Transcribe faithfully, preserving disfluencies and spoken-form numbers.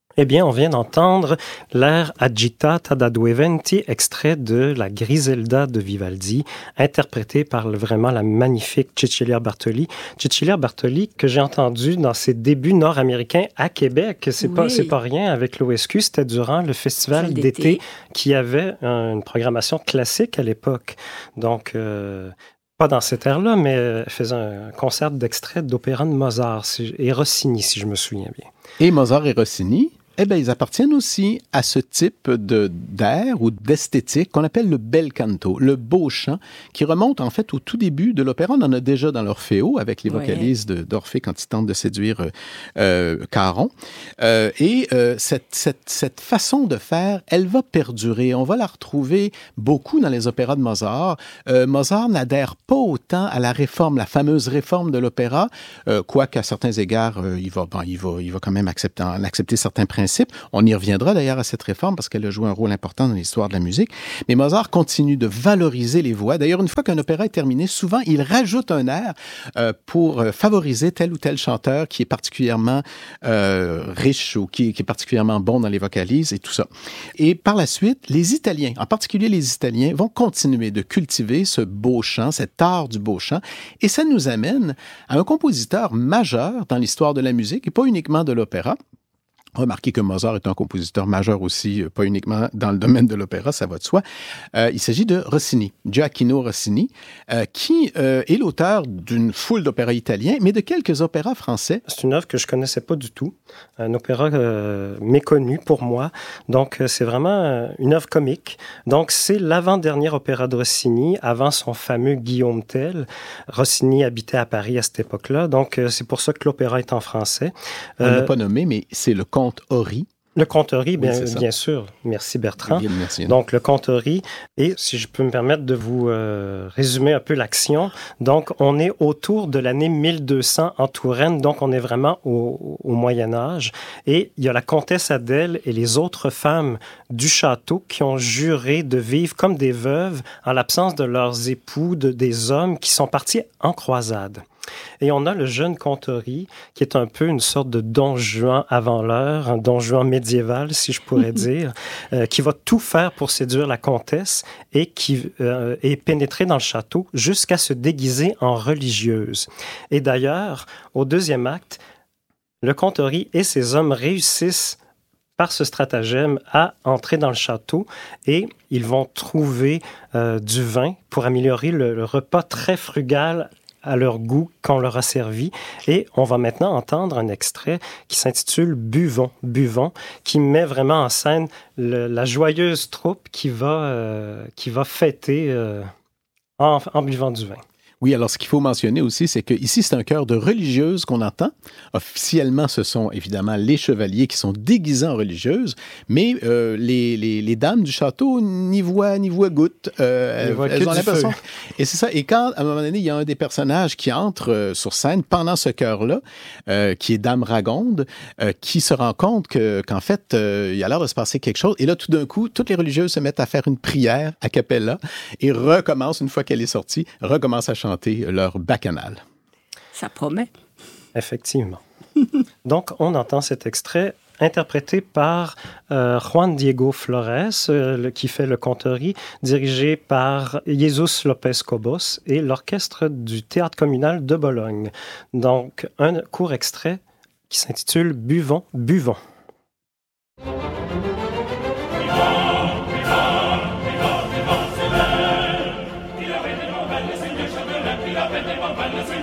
Eh bien, on vient d'entendre l'air Agitata da due venti, extrait de la Griselda de Vivaldi, interprété par le, vraiment la magnifique Cecilia Bartoli. Cecilia Bartoli, que j'ai entendu dans ses débuts nord-américains à Québec. C'est oui. pas, c'est pas rien avec l'O S Q. C'était durant le festival d'été, d'été qui avait une programmation classique à l'époque. Donc, euh, pas dans cette ère-là, mais elle faisait un concert d'extrait d'opéra de Mozart si, et Rossini, si je me souviens bien. Et Mozart et Rossini, eh bien, ils appartiennent aussi à ce type de, d'air ou d'esthétique qu'on appelle le bel canto, le beau chant, qui remonte en fait au tout début de l'opéra. On en a déjà dans l'Orfeo avec les vocalises ouais. de, d'Orphée quand il tente de séduire euh, euh, Caron. Euh, et euh, cette, cette, cette façon de faire, elle va perdurer. On va la retrouver beaucoup dans les opéras de Mozart. Euh, Mozart n'adhère pas autant à la réforme, la fameuse réforme de l'opéra, euh, quoique à certains égards, euh, il, va, bon, il, va, il va quand même accepter, en accepter certains principes. On y reviendra d'ailleurs à cette réforme parce qu'elle a joué un rôle important dans l'histoire de la musique. Mais Mozart continue de valoriser les voix. D'ailleurs, une fois qu'un opéra est terminé, souvent, il rajoute un air euh, pour favoriser tel ou tel chanteur qui est particulièrement euh, riche ou qui, qui est particulièrement bon dans les vocalises et tout ça. Et par la suite, les Italiens, en particulier les Italiens, vont continuer de cultiver ce beau chant, cet art du beau chant. Et ça nous amène à un compositeur majeur dans l'histoire de la musique et pas uniquement de l'opéra. Remarquez que Mozart est un compositeur majeur aussi, pas uniquement dans le domaine de l'opéra, ça va de soi. Euh, il s'agit de Rossini, Gioacchino Rossini, euh, qui euh, est l'auteur d'une foule d'opéras italiens, mais de quelques opéras français. C'est une œuvre que je connaissais pas du tout, un opéra euh, méconnu pour moi. Donc, c'est vraiment une œuvre comique. Donc, c'est l'avant-dernier opéra de Rossini, avant son fameux Guillaume Tell. Rossini habitait à Paris à cette époque-là, donc c'est pour ça que l'opéra est en français. On ne l'a pas nommé, mais c'est le Comte Ory. Le Comte Ory, bien, oui, bien sûr. Merci Bertrand. Bien, merci. Donc, le Comte Ory. Et si je peux me permettre de vous euh, résumer un peu l'action. Donc, on est autour de l'année mille deux cents en Touraine. Donc, on est vraiment au, au Moyen-Âge. Et il y a la comtesse Adèle et les autres femmes du château qui ont juré de vivre comme des veuves en l'absence de leurs époux, de, des hommes qui sont partis en croisade. Et on a le jeune Comte Ory, qui est un peu une sorte de Don Juan avant l'heure, un Don Juan médiéval, si je pourrais dire, euh, qui va tout faire pour séduire la comtesse et qui euh, est pénétré dans le château jusqu'à se déguiser en religieuse. Et d'ailleurs, au deuxième acte, le Comte Ory et ses hommes réussissent par ce stratagème à entrer dans le château et ils vont trouver euh, du vin pour améliorer le, le repas très frugal à leur goût qu'on leur a servi. Et on va maintenant entendre un extrait qui s'intitule « Buvons, buvons », qui met vraiment en scène le, la joyeuse troupe qui va, euh, qui va fêter euh, en, en buvant du vin. Oui, alors ce qu'il faut mentionner aussi, c'est qu'ici, c'est un chœur de religieuses qu'on entend. Officiellement, ce sont évidemment les chevaliers qui sont déguisés en religieuses, mais euh, les, les, les dames du château n'y voient, n'y voient goutte. Euh, elles, elles ont l'impression. Et c'est ça. Et quand, à un moment donné, il y a un des personnages qui entre euh, sur scène pendant ce chœur-là, euh, qui est Dame Ragonde, euh, qui se rend compte que, qu'en fait, euh, il y a l'air de se passer quelque chose. Et là, tout d'un coup, toutes les religieuses se mettent à faire une prière a cappella et recommencent, une fois qu'elle est sortie, recommencent à chanter leur bacchanale. Ça promet. Effectivement. Donc, on entend cet extrait interprété par euh, Juan Diego Flores, euh, le, qui fait le Comte Ory, dirigé par Jesus Lopez Cobos et l'orchestre du Théâtre communal de Bologne. Donc, un court extrait qui s'intitule « Buvons, buvons ».